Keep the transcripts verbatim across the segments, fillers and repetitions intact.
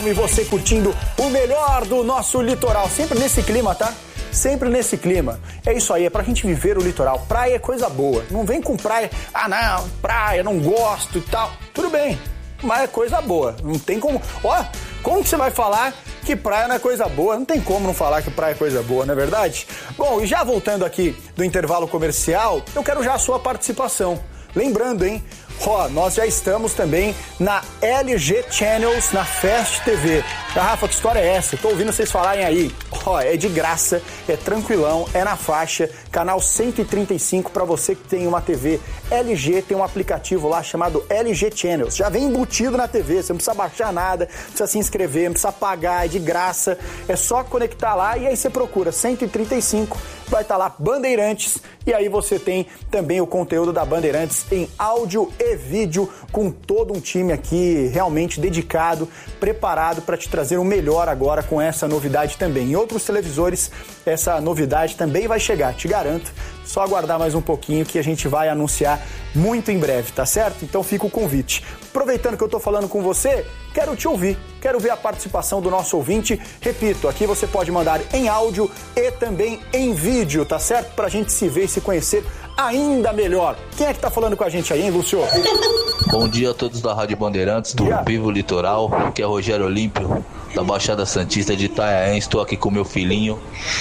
E você curtindo o melhor do nosso litoral, sempre nesse clima, tá? Sempre nesse clima. É isso aí, é pra gente viver o litoral. Praia é coisa boa. Não vem com praia, ah não, praia, não gosto e tal. Tudo bem, mas é coisa boa. Não tem como... Ó, como que você vai falar que praia não é coisa boa? Não tem como não falar que praia é coisa boa, não é verdade? Bom, e já voltando aqui do intervalo comercial, eu quero já a sua participação. Lembrando, hein? Ó, nós já estamos também na L G Channels, na Fast T V. Rafa, que história é essa? Tô ouvindo vocês falarem aí. Ó, é de graça, é tranquilão, é na faixa, canal cento e trinta e cinco para você que tem uma T V L G, tem um aplicativo lá chamado L G Channels. Já vem embutido na T V, você não precisa baixar nada, não precisa se inscrever, não precisa pagar, é de graça. É só conectar lá e aí você procura cento e trinta e cinco, vai estar lá Bandeirantes, e aí você tem também o conteúdo da Bandeirantes em áudio e vídeo, com todo um time aqui realmente dedicado, preparado para te trazer o melhor agora com essa novidade também. Em outros televisores, essa novidade também vai chegar, te garanto. Só aguardar mais um pouquinho que a gente vai anunciar muito em breve, tá certo? Então fica o convite. Aproveitando que eu tô falando com você, quero te ouvir, quero ver a participação do nosso ouvinte. Repito, aqui você pode mandar em áudio e também em vídeo, tá certo? Pra gente se ver e se conhecer ainda melhor. Quem é que tá falando com a gente aí, hein, Lúcio? Bom dia a todos da Rádio Bandeirantes, do yeah. Vivo Litoral, que é Rogério Olímpio, da Baixada Santista de Itanhaém. Estou aqui com meu filhinho.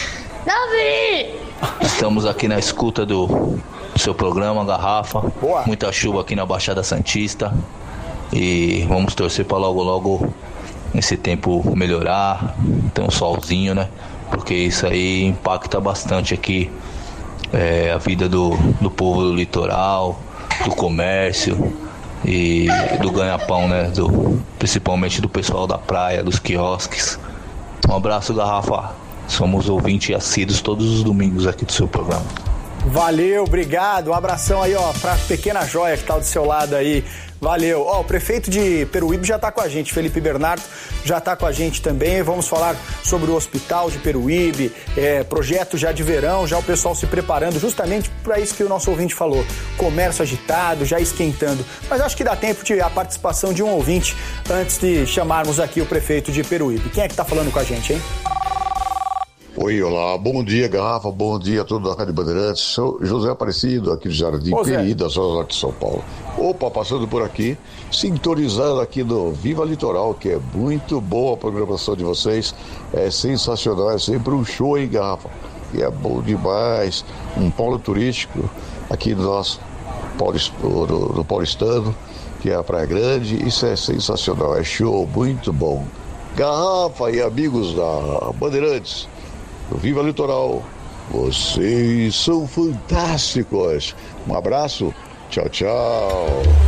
Davi! Estamos aqui na escuta do, do seu programa, Garrafa. Boa. Muita chuva aqui na Baixada Santista. E vamos torcer para logo, logo esse tempo melhorar. Tem um solzinho, né? Porque isso aí impacta bastante aqui é, a vida do, do povo do litoral, do comércio e do ganha-pão, né? Do, principalmente do pessoal da praia, dos quiosques. Um abraço, Garrafa. Somos ouvintes assíduos todos os domingos aqui do seu programa. Valeu, obrigado. Um abração aí, ó, pra pequena joia que tá do seu lado aí. Valeu. Ó, o prefeito de Peruíbe já tá com a gente, Felipe Bernardo, já tá com a gente também. Vamos falar sobre o hospital de Peruíbe, é, projeto já de verão, já o pessoal se preparando justamente para isso que o nosso ouvinte falou. Comércio agitado, já esquentando. Mas acho que dá tempo de a participação de um ouvinte antes de chamarmos aqui o prefeito de Peruíbe. Quem é que tá falando com a gente, hein? Oi, olá, bom dia, Garrafa, bom dia a todos da Rádio Bandeirantes. Sou José Aparecido, aqui do Jardim Peri, da Zona Norte de São Paulo. Opa, passando por aqui, sintonizando aqui no Viva Litoral, que é muito boa a programação de vocês, é sensacional, é sempre um show, hein, Garrafa? E é bom demais, um polo turístico aqui do nosso Paulist, do, do paulistano, que é a Praia Grande, isso é sensacional, é show, muito bom. Garrafa e amigos da Bandeirantes, Viva Litoral, vocês são fantásticos. Um abraço, tchau, tchau.